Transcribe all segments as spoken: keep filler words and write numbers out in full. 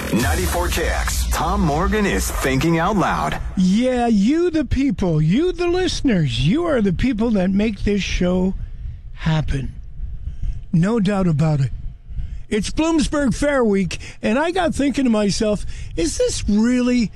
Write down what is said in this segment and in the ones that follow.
ninety-four K X, Tom Morgan is thinking out loud. Yeah, you the people, you the listeners, you are the people that make this show happen. No doubt about it. It's Bloomsburg Fair Week, and I got thinking to myself, is this really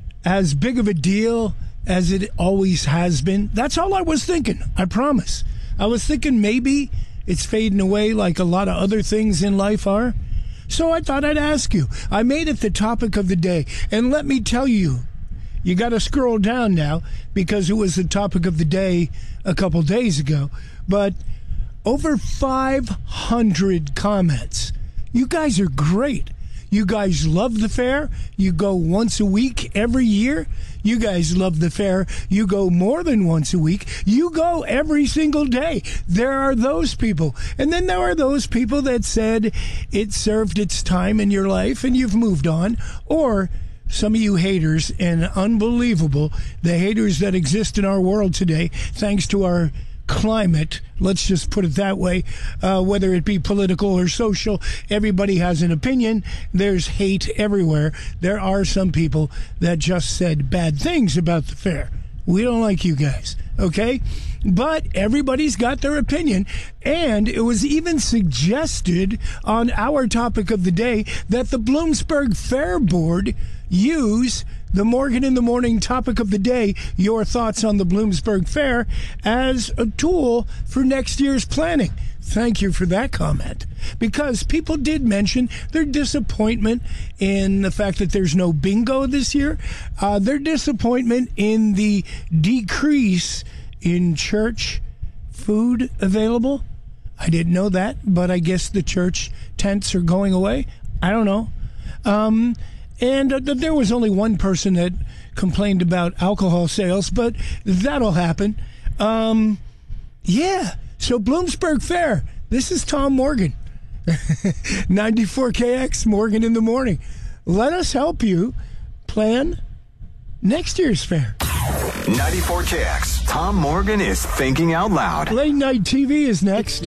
as big of a deal as it always has been? That's all I was thinking, I promise. I was thinking maybe it's fading away like a lot of other things in life are. So I thought I'd ask you. I made it the topic of the day. And let me tell you, you got to scroll down now because it was the topic of the day a couple days ago. But over five hundred comments. You guys are great. You guys love the fair. You go once a week every year. You guys love the fair. You go more than once a week. You go every single day. There are those people. And then there are those people that said it served its time in your life and you've moved on. Or some of you haters, and unbelievable, the haters that exist in our world today, thanks to our climate, let's just put it that way, uh, whether it be political or social, everybody has an opinion. There's hate everywhere. There are some people that just said bad things about the fair. We don't like you guys, okay? But everybody's got their opinion, and it was even suggested on our topic of the day that the Bloomsburg Fair Board use the Morgan in the Morning topic of the day, your thoughts on the Bloomsburg Fair, as a tool for next year's planning. Thank you for that comment. Because people did mention their disappointment in the fact that there's no bingo this year, uh, their disappointment in the decrease in church food available. I didn't know that, but I guess the church tents are going away. I don't know. Um... And uh, there was only one person that complained about alcohol sales, but that'll happen. Um, yeah, so Bloomsburg Fair. This is Tom Morgan. ninety-four K X, Morgan in the Morning. Let us help you plan next year's fair. ninety-four K X, Tom Morgan is thinking out loud. Late night T V is next.